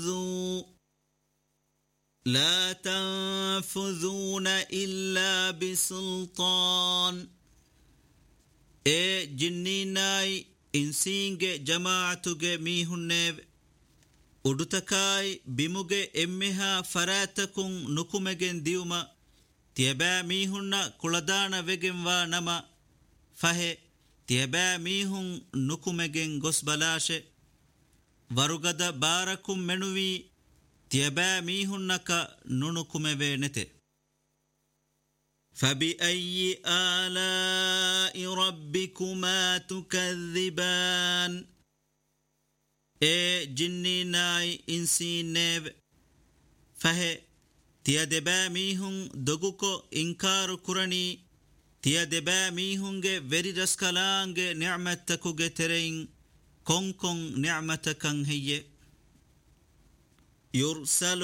لا تنفذون إلا بسلطان جنيناي إنسينج جماعتك ميهنب udutakaay bimuge emmeha faratakun nukumegen diuma tieba mihunna kuladana vegenwa nama fahe tieba mihun nukumegen gosbalashe warugada barakum menuwi tieba mihunnaka nunukumeve nete فبأي آلاء ربكما تكذبان جنيناي إنسي نيب فهي تيادبا ميهن دغوكو إنكار كراني تيادبا ميهنگ وری رسكالانگ نعمتكوگ ترين كون كون نعمتكن هي يرسل